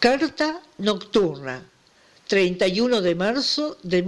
Carta nocturna, 31 de marzo de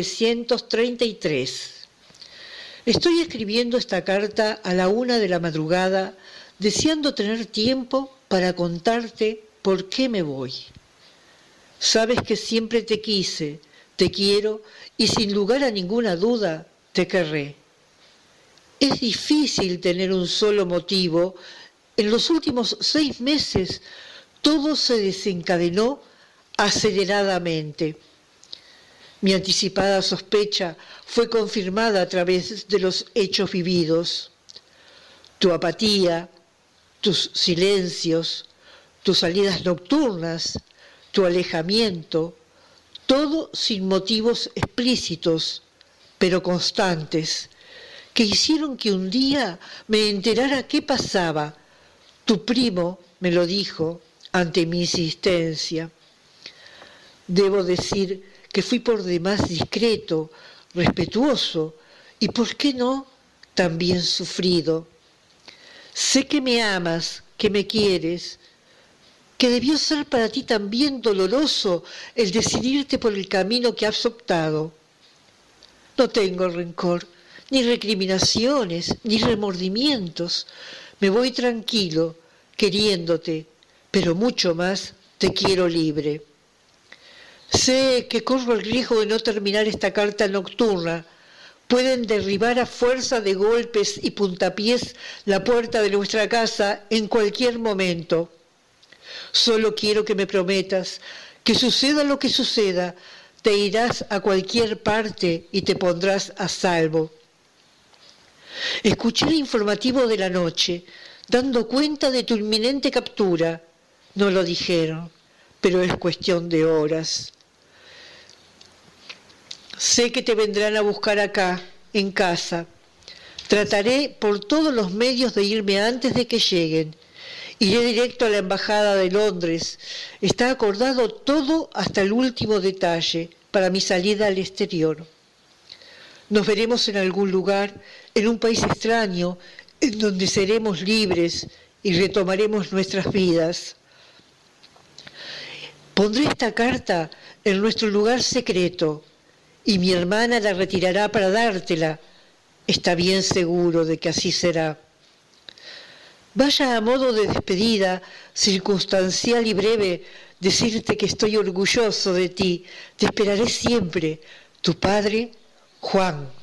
1933. Estoy escribiendo esta carta a la 1 de la madrugada, deseando tener tiempo para contarte por qué me voy. Sabes que siempre te quise, te quiero y sin lugar a ninguna duda te querré. Es difícil tener un solo motivo. En los últimos 6 meses todo se desencadenó aceleradamente. Mi anticipada sospecha fue confirmada a través de los hechos vividos. Tu apatía, tus silencios, tus salidas nocturnas, tu alejamiento, todo sin motivos explícitos, pero constantes, que hicieron que un día me enterara qué pasaba. Tu primo me lo dijo ante mi insistencia. Debo decir que fui por demás discreto, respetuoso y, ¿por qué no?, también sufrido. Sé que me amas, que me quieres, que debió ser para ti también doloroso el decidirte por el camino que has optado. No tengo rencor, ni recriminaciones, ni remordimientos. Me voy tranquilo, queriéndote, pero mucho más te quiero libre. Sé que corro el riesgo de no terminar esta carta nocturna. Pueden derribar a fuerza de golpes y puntapiés la puerta de nuestra casa en cualquier momento. Solo quiero que me prometas que suceda lo que suceda, te irás a cualquier parte y te pondrás a salvo. Escuché el informativo de la noche, dando cuenta de tu inminente captura. No lo dijeron, pero es cuestión de horas. Sé que te vendrán a buscar acá, en casa. Trataré por todos los medios de irme antes de que lleguen. Iré directo a la Embajada de Londres. Está acordado todo hasta el último detalle para mi salida al exterior. Nos veremos en algún lugar, en un país extraño, en donde seremos libres y retomaremos nuestras vidas. Pondré esta carta en nuestro lugar secreto y mi hermana la retirará para dártela. Está bien seguro de que así será. Vaya a modo de despedida, circunstancial y breve, decirte que estoy orgulloso de ti. Te esperaré siempre. Tu padre, Juan.